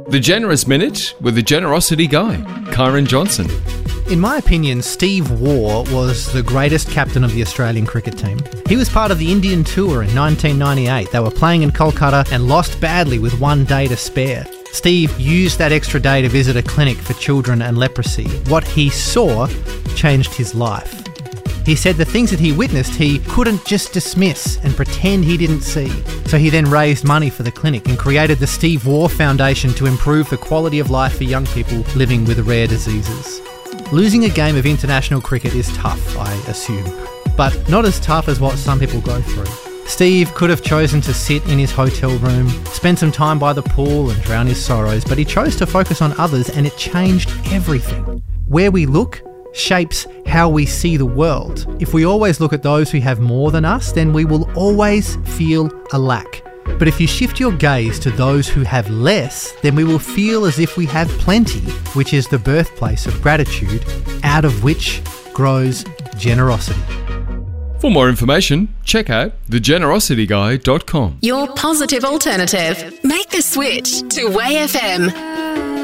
The Generous Minute with the Generosity Guy, Kyron Johnson. In my opinion, Steve Waugh was the greatest captain of the Australian cricket team. He was part of the Indian tour in 1998. They were playing in Kolkata and lost badly with 1 day to spare. Steve used that extra day to visit a clinic for children and leprosy. What he saw changed his life. He said the things that he witnessed he couldn't just dismiss and pretend he didn't see. So he then raised money for the clinic and created the Steve Waugh Foundation to improve the quality of life for young people living with rare diseases. Losing a game of international cricket is tough, I assume, but not as tough as what some people go through. Steve could have chosen to sit in his hotel room, spend some time by the pool and drown his sorrows, but he chose to focus on others and it changed everything. Where we look shapes how we see the world. If we always look at those who have more than us, then we will always feel a lack. But if you shift your gaze to those who have less, then we will feel as if we have plenty, which is the birthplace of gratitude, out of which grows generosity. For more information, check out thegenerosityguy.com. Your positive alternative. Make the switch to Way FM.